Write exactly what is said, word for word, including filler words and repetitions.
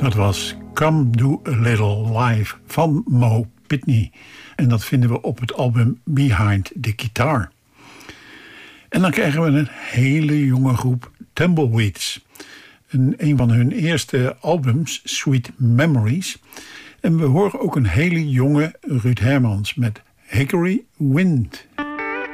Dat was Come Do A Little Live van Mo Pitney. En dat vinden we op het album Behind the Guitar. En dan krijgen we een hele jonge groep Tumbleweeds. Een, een van hun eerste albums, Sweet Memories. En we horen ook een hele jonge Ruud Hermans met Hickory Wind.